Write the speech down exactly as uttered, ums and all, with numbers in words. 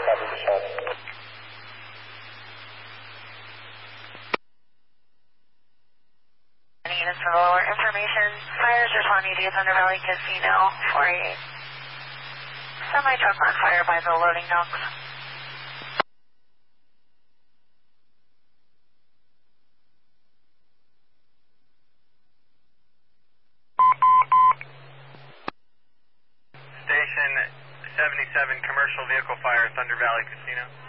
copy the shot. Any units for lower information. Fires responding to Thunder Valley Casino four eight. Semi truck on fire by the loading docks. Station seventy-seven, commercial vehicle fire, Thunder Valley Casino.